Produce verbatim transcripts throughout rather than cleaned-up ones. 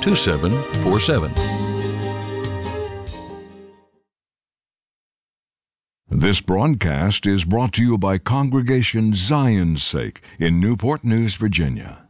two seven four seven. This broadcast is brought to you by Congregation Zion's Sake in Newport News, Virginia.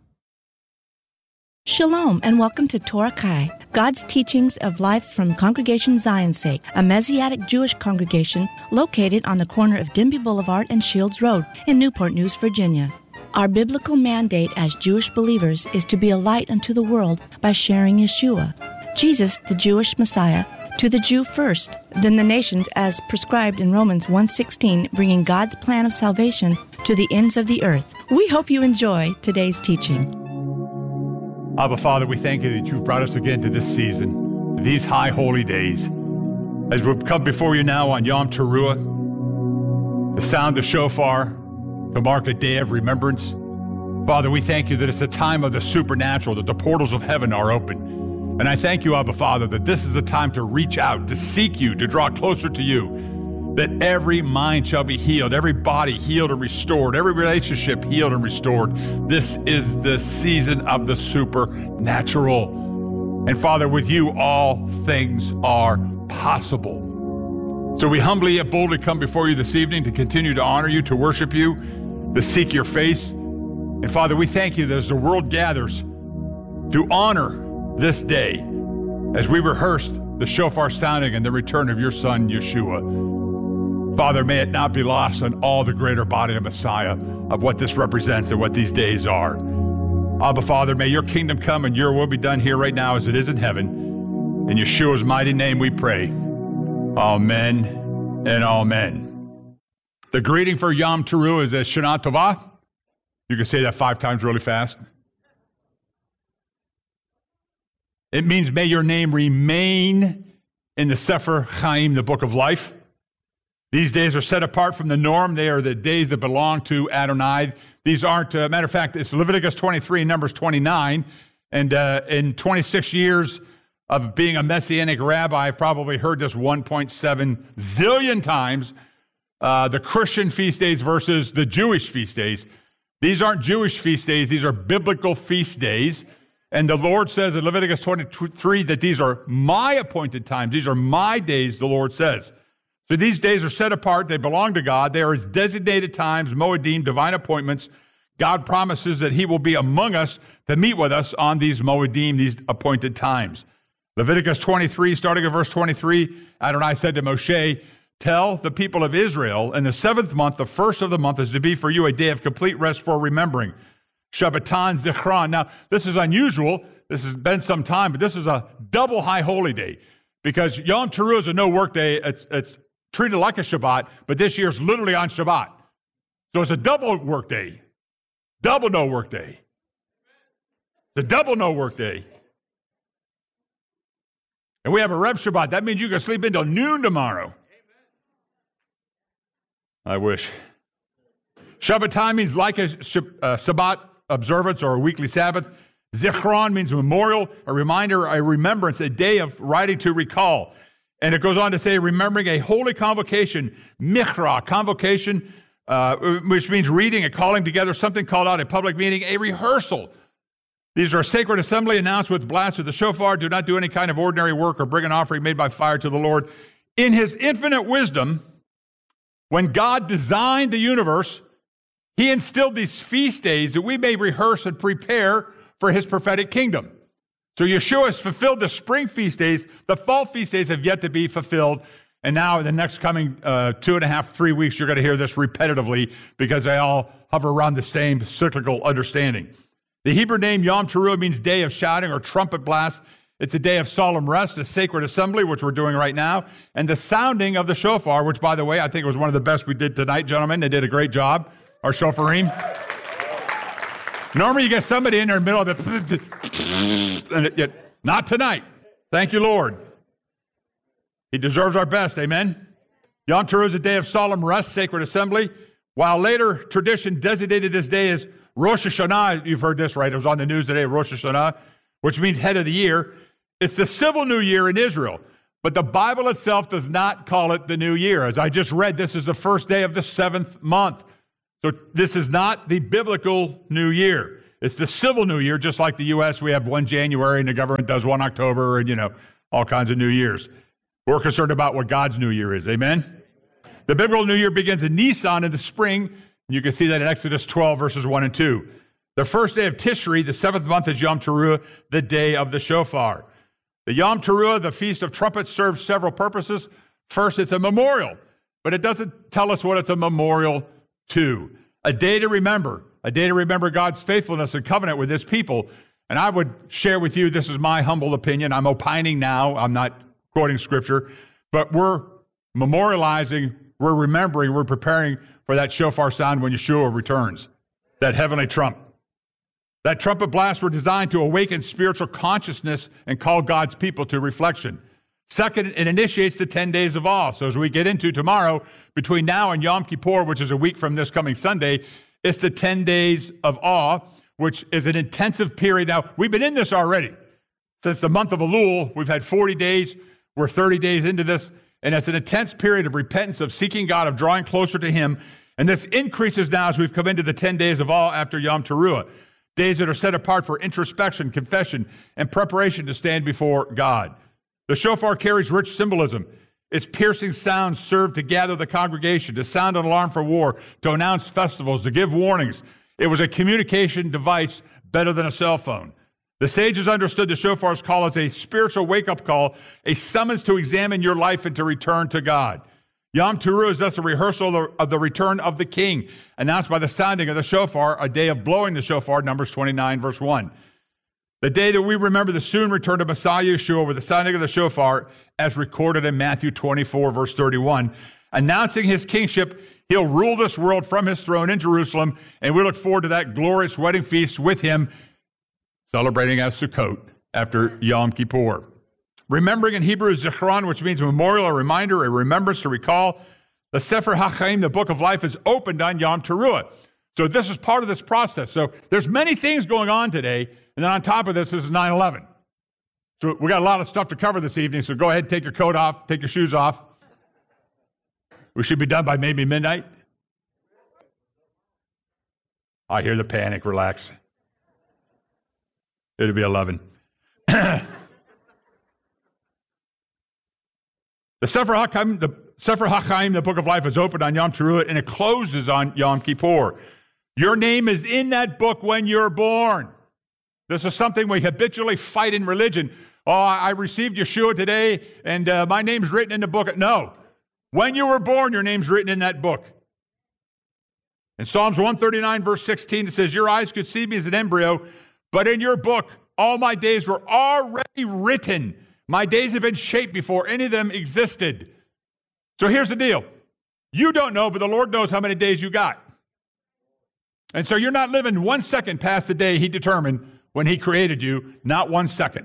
Shalom and welcome to Torah Kai, God's teachings of life from Congregation Zion's Sake, a Messianic Jewish congregation located on the corner of Denby Boulevard and Shields Road in Newport News, Virginia. Our biblical mandate as Jewish believers is to be a light unto the world by sharing Yeshua, Jesus, the Jewish Messiah, to the Jew first, then the nations as prescribed in Romans one sixteen, bringing God's plan of salvation to the ends of the earth. We hope you enjoy today's teaching. Abba, Father, we thank you that you've brought us again to this season, these high holy days. As we've come before you now on Yom Teruah, to sound the shofar, to mark a day of remembrance. Father, we thank you that it's a time of the supernatural, that the portals of heaven are open. And I thank you, Abba, Father, that this is the time to reach out, to seek you, to draw closer to you, that every mind shall be healed, every body healed and restored, every relationship healed and restored. This is the season of the supernatural. And Father, with you, all things are possible. So we humbly yet boldly come before you this evening to continue to honor you, to worship you, to seek your face. And Father, we thank you that as the world gathers to honor this day, as we rehearse the shofar sounding and the return of your Son, Yeshua, Father, may it not be lost on all the greater body of Messiah of what this represents and what these days are. Abba, Father, may your kingdom come and your will be done here right now as it is in heaven. In Yeshua's mighty name we pray. Amen and amen. The greeting for Yom Teruah is a Shana Tovah. You can say that five times really fast. It means, may your name remain in the Sefer Chaim, the book of life. These days are set apart from the norm. They are the days that belong to Adonai. These aren't, uh, matter of fact, it's Leviticus twenty-three, Numbers twenty-nine. And uh, in twenty-six years of being a Messianic rabbi, I've probably heard this one point seven zillion times, uh, the Christian feast days versus the Jewish feast days. These aren't Jewish feast days. These are biblical feast days. And the Lord says in Leviticus twenty-three that these are my appointed times. These are my days, the Lord says. So these days are set apart. They belong to God. They are his designated times, Moedim, divine appointments. God promises that he will be among us to meet with us on these Moedim, these appointed times. Leviticus twenty-three, starting at verse twenty-three, Adonai said to Moshe, tell the people of Israel, in the seventh month, the first of the month, is to be for you a day of complete rest for remembering. Shabbatan Zichron. Now, this is unusual. This has been some time, but this is a double high holy day because Yom Teruah is a no work day. It's, it's treated like a Shabbat, but this year is literally on Shabbat. So it's a double work day. Double no work day. It's a double no work day. And we have a Rev Shabbat. That means you can sleep until noon tomorrow. I wish. Shabbatai means like a Shabbat observance or a weekly Sabbath. Zichron means memorial, a reminder, a remembrance, a day of writing to recall. And it goes on to say, remembering a holy convocation, michra, convocation, uh, which means reading and calling together, something called out a public meeting, a rehearsal. These are a sacred assembly announced with blast of the shofar. Do not do any kind of ordinary work or bring an offering made by fire to the Lord. In his infinite wisdom, when God designed the universe, he instilled these feast days that we may rehearse and prepare for his prophetic kingdom. So Yeshua has fulfilled the spring feast days. The fall feast days have yet to be fulfilled. And now in the next coming uh, two and a half, three weeks, you're going to hear this repetitively because they all hover around the same cyclical understanding. The Hebrew name Yom Teruah means day of shouting or trumpet blast. It's a day of solemn rest, a sacred assembly, which we're doing right now, and the sounding of the shofar, which, by the way, I think was one of the best we did tonight, gentlemen. They did a great job. Our shofarim. Normally you get somebody in there in the middle of it, and it, it, not tonight. Thank you, Lord. He deserves our best, amen? Yom Teruah is a day of solemn rest, sacred assembly, while later tradition designated this day as Rosh Hashanah. You've heard this, right? It was on the news today, Rosh Hashanah, which means head of the year. It's the civil new year in Israel, but the Bible itself does not call it the new year. As I just read, this is the first day of the seventh month. So this is not the biblical new year. It's the civil New Year, just like the U S We have one January and the government does one October and, you know, all kinds of New Years. We're concerned about what God's New Year is. Amen? The biblical New Year begins in Nisan in the spring. You can see that in Exodus twelve, verses one and two. The first day of Tishri, the seventh month, is Yom Teruah, the day of the shofar. The Yom Teruah, the Feast of Trumpets, serves several purposes. First, it's a memorial, but it doesn't tell us what it's a memorial to. A day to remember, a day to remember God's faithfulness and covenant with his people. And I would share with you, this is my humble opinion. I'm opining now. I'm not quoting scripture, but we're memorializing, we're remembering, we're preparing for that shofar sound when Yeshua returns, that heavenly trump. That trumpet blasts were designed to awaken spiritual consciousness and call God's people to reflection. Second, it initiates the ten days of awe. So as we get into tomorrow, between now and Yom Kippur, which is a week from this coming Sunday, it's the ten days of awe, which is an intensive period. Now, we've been in this already. Since the month of Elul, we've had forty days. We're thirty days into this, and it's an intense period of repentance, of seeking God, of drawing closer to him. And this increases now as we've come into the ten days of awe after Yom Teruah, days that are set apart for introspection, confession, and preparation to stand before God. The shofar carries rich symbolism. Its piercing sounds serve to gather the congregation, to sound an alarm for war, to announce festivals, to give warnings. It was a communication device better than a cell phone. The sages understood the shofar's call as a spiritual wake-up call, a summons to examine your life and to return to God. Yom Teruah is thus a rehearsal of the return of the king, announced by the sounding of the shofar, a day of blowing the shofar, Numbers twenty-nine, verse one. The day that we remember the soon return of Messiah Yeshua with the sounding of the shofar, as recorded in Matthew twenty-four, verse thirty-one. Announcing his kingship, he'll rule this world from his throne in Jerusalem, and we look forward to that glorious wedding feast with him, celebrating as Sukkot after Yom Kippur. Remembering in Hebrew is Zichron, which means a memorial, a reminder, a remembrance to recall. The Sefer HaChaim, the book of life, is opened on Yom Teruah. So this is part of this process. So there's many things going on today, and then on top of this, this is nine eleven. So we got a lot of stuff to cover this evening, so go ahead, take your coat off, take your shoes off. We should be done by maybe midnight. I hear the panic, relax. It'll be eleven. The Sefer HaChaim, the Sefer HaChaim, the book of life, is opened on Yom Teruah, and it closes on Yom Kippur. Your name is in that book when you're born. This is something we habitually fight in religion. Oh, I received Yeshua today, and uh, my name's written in the book. No. When you were born, your name's written in that book. In Psalms one thirty-nine, verse sixteen, it says, your eyes could see me as an embryo, but in your book, all my days were already written. My days have been shaped before any of them existed. So here's the deal. You don't know, but the Lord knows how many days you got. And so you're not living one second past the day he determined when he created you, not one second.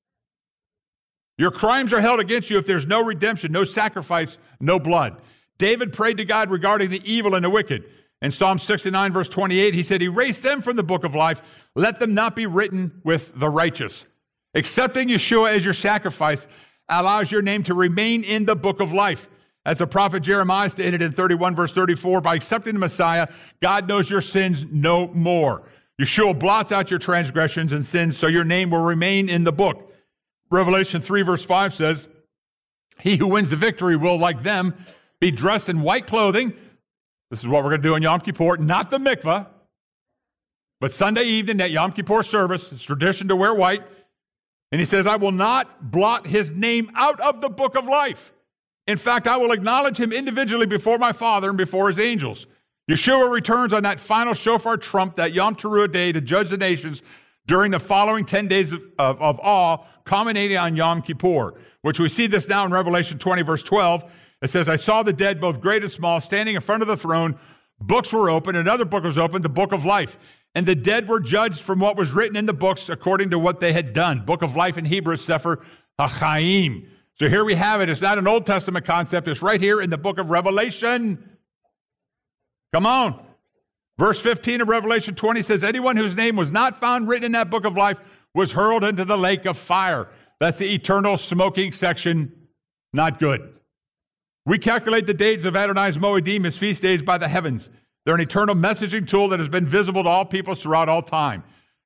Your crimes are held against you if there's no redemption, no sacrifice, no blood. David prayed to God regarding the evil and the wicked. In Psalm sixty-nine, verse twenty-eight, he said, erase them from the book of life. Let them not be written with the righteous. Accepting Yeshua as your sacrifice allows your name to remain in the book of life. As the prophet Jeremiah stated in thirty-one, verse thirty-four, by accepting the Messiah, God knows your sins no more. Yeshua blots out your transgressions and sins, so your name will remain in the book. Revelation three, verse five says, he who wins the victory will, like them, be dressed in white clothing. This is what we're going to do on Yom Kippur, not the mikvah, but Sunday evening at Yom Kippur service. It's tradition to wear white. And he says, I will not blot his name out of the book of life. In fact, I will acknowledge him individually before my Father and before his angels. Yeshua returns on that final shofar trump, that Yom Teruah day, to judge the nations during the following ten days of, of, of awe, culminating on Yom Kippur, which we see this now in Revelation twenty, verse twelve. It says, I saw the dead, both great and small, standing in front of the throne. Books were opened. Another book was opened, the book of life. And the dead were judged from what was written in the books according to what they had done. Book of life in Hebrew is Sefer HaChaim. So here we have it. It's not an Old Testament concept. It's right here in the book of Revelation. Come on. Verse fifteen of Revelation twenty says, anyone whose name was not found written in that book of life was hurled into the lake of fire. That's the eternal smoking section. Not good. We calculate the days of Adonai's Moedim, his feast days, by the heavens. They're an eternal messaging tool that has been visible to all peoples throughout all time.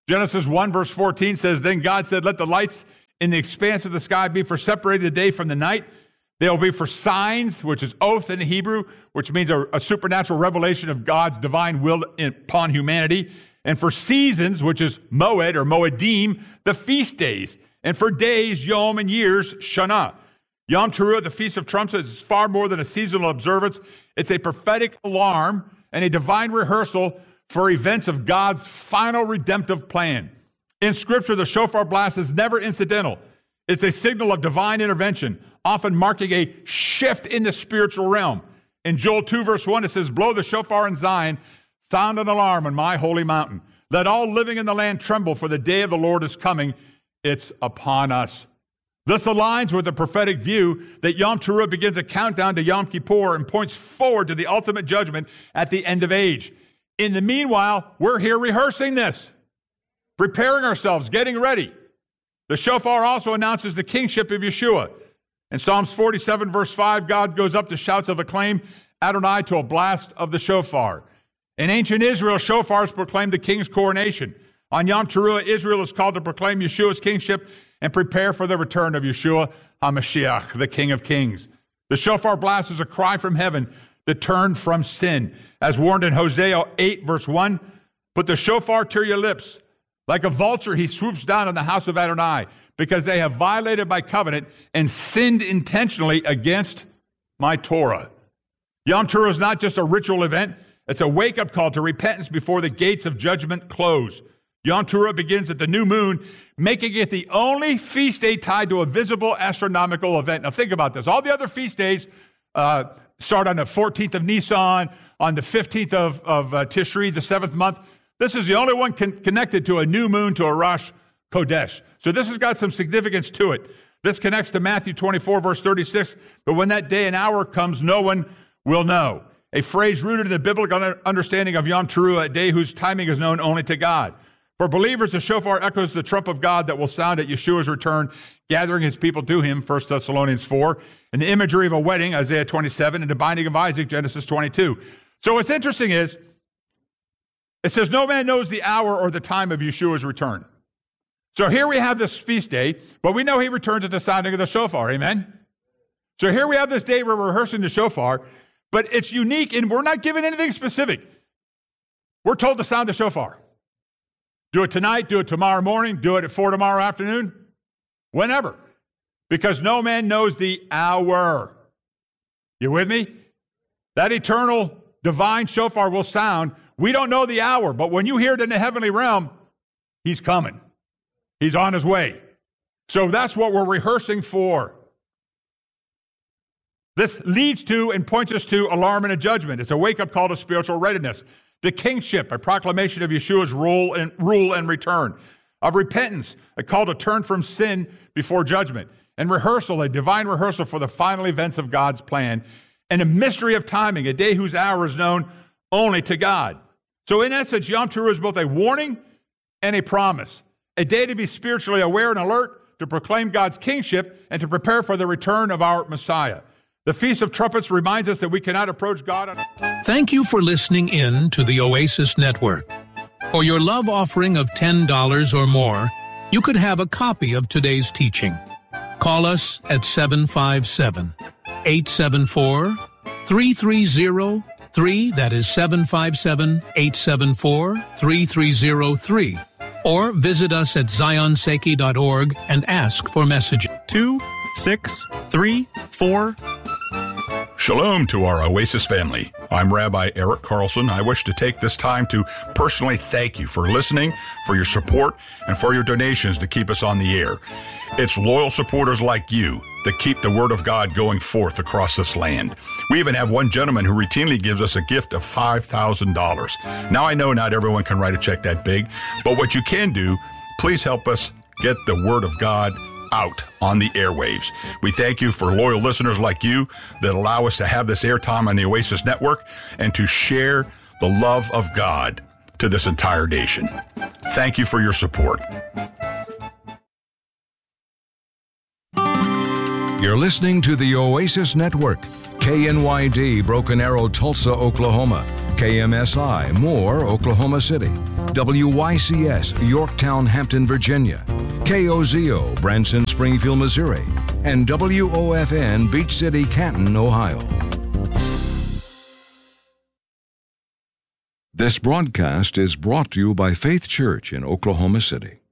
Genesis one verse fourteen says, then God said, let the lights in the expanse of the sky be for separating the day from the night. They will be for signs, which is oath in the Hebrew, which means a, a supernatural revelation of God's divine will upon humanity. And for seasons, which is Moed or Moedim, the feast days. And for days, Yom, and years, Shana. Yom Teruah, the Feast of Trumpets, is far more than a seasonal observance. It's a prophetic alarm and a divine rehearsal for events of God's final redemptive plan. In Scripture, the shofar blast is never incidental. It's a signal of divine intervention, often marking a shift in the spiritual realm. In Joel two, verse one, it says, blow the shofar in Zion, sound an alarm on my holy mountain. Let all living in the land tremble, for the day of the Lord is coming. It's upon us. This aligns with the prophetic view that Yom Teruah begins a countdown to Yom Kippur and points forward to the ultimate judgment at the end of age. In the meanwhile, we're here rehearsing this, preparing ourselves, getting ready. The shofar also announces the kingship of Yeshua. In Psalms forty-seven, verse five, God goes up to shouts of acclaim, Adonai, to a blast of the shofar. In ancient Israel, shofars proclaimed the king's coronation. On Yom Teruah, Israel is called to proclaim Yeshua's kingship and prepare for the return of Yeshua HaMashiach, the King of Kings. The shofar blast is a cry from heaven to turn from sin. As warned in Hosea eight, verse one, put the shofar to your lips. Like a vulture, he swoops down on the house of Adonai, because they have violated my covenant and sinned intentionally against my Torah. Yom Teruah is not just a ritual event. It's a wake-up call to repentance before the gates of judgment close. Yom Teruah begins at the new moon, making it the only feast day tied to a visible astronomical event. Now think about this. All the other feast days uh, start on the fourteenth of Nisan, on the fifteenth of, of uh, Tishri, the seventh month. This is the only one con- connected to a new moon, to a Rosh Kodesh. So this has got some significance to it. This connects to Matthew twenty-four, verse thirty-six. But when that day and hour comes, no one will know. A phrase rooted in the biblical understanding of Yom Teruah, a day whose timing is known only to God. For believers, the shofar echoes the trump of God that will sound at Yeshua's return, gathering his people to him, First Thessalonians four, and the imagery of a wedding, Isaiah twenty-seven, and the binding of Isaac, Genesis twenty-two. So what's interesting is, it says, no man knows the hour or the time of Yeshua's return. So here we have this feast day, but we know he returns at the sounding of the shofar, amen? So here we have this day where we're rehearsing the shofar, but it's unique, and we're not given anything specific. We're told to sound the shofar. Do it tonight, do it tomorrow morning, do it at four tomorrow afternoon, whenever. Because no man knows the hour. You with me? That eternal divine shofar will sound. We don't know the hour, but when you hear it in the heavenly realm, he's coming. He's on his way. So that's what we're rehearsing for. This leads to and points us to alarm and a judgment. It's a wake-up call to spiritual readiness. The kingship, a proclamation of Yeshua's rule and rule and return. Of repentance, a call to turn from sin before judgment. And rehearsal, a divine rehearsal for the final events of God's plan. And a mystery of timing, a day whose hour is known only to God. So in essence, Yom Teruah is both a warning and a promise. A day to be spiritually aware and alert, to proclaim God's kingship, and to prepare for the return of our Messiah. The Feast of Trumpets reminds us that we cannot approach God on... Thank you for listening in to the Oasis Network. For your love offering of ten dollars or more, you could have a copy of today's teaching. Call us at seven five seven, eight seven four, three three zero three, that is seven five seven, eight seven four, three three zero three. Or visit us at zion seki dot org and ask for messages. Two, six, three, four. Shalom to our Oasis family. I'm Rabbi Eric Carlson. I wish to take this time to personally thank you for listening, for your support, and for your donations to keep us on the air. It's loyal supporters like you that keep the Word of God going forth across this land. We even have one gentleman who routinely gives us a gift of five thousand dollars. Now, I know not everyone can write a check that big, but what you can do, please help us get the Word of God out on the airwaves. We thank you for loyal listeners like you that allow us to have this airtime on the Oasis Network and to share the love of God to this entire nation. Thank you for your support. You're listening to the Oasis Network, K N Y D, Broken Arrow, Tulsa, Oklahoma. K M S I, Moore, Oklahoma City. W Y C S, Yorktown, Hampton, Virginia. K O Z O, Branson, Springfield, Missouri. And W O F N, Beach City, Canton, Ohio. This broadcast is brought to you by Faith Church in Oklahoma City.